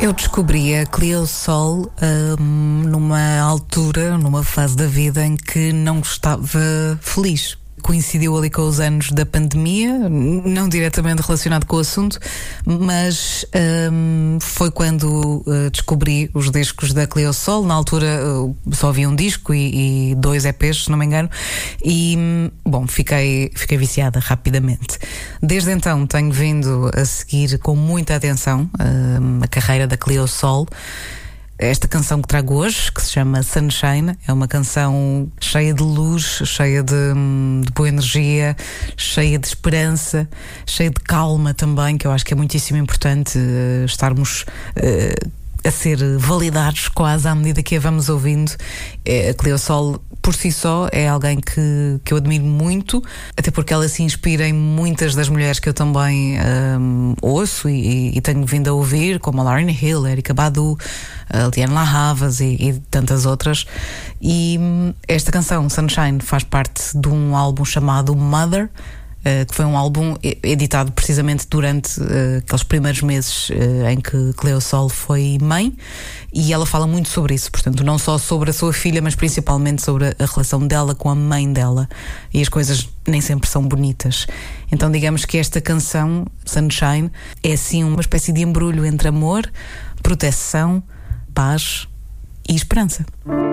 Eu descobri a Cleo Sol numa altura, numa fase da vida em que não estava feliz. Coincidiu ali com os anos da pandemia, não diretamente relacionado com o assunto, mas foi quando descobri os discos da Cleo Sol. Na altura só havia um disco e 2 EPs, se não me engano, e bom, fiquei viciada rapidamente. Desde então tenho vindo a seguir com muita atenção a carreira da Cleo Sol. Esta canção que trago hoje, que se chama Sunshine, é uma canção cheia de luz, cheia de boa energia, cheia de esperança, cheia de calma também, que eu acho que é muitíssimo importante estarmos a ser validados quase à medida que a vamos ouvindo. A Cleo Sol, por si só, é alguém que eu admiro muito, até porque ela se inspira em muitas das mulheres que eu também ouço e tenho vindo a ouvir, como a Lauryn Hill, a Erykah Badu, a Lianne La Havas e tantas outras. E esta canção, Sunshine, faz parte de um álbum chamado Mother, que foi um álbum editado precisamente durante aqueles primeiros meses em que Cleo Sol foi mãe, e ela fala muito sobre isso, portanto, não só sobre a sua filha, mas principalmente sobre a relação dela com a mãe dela, e as coisas nem sempre são bonitas. Então digamos que esta canção, Sunshine, é assim uma espécie de embrulho entre amor, proteção, paz e esperança.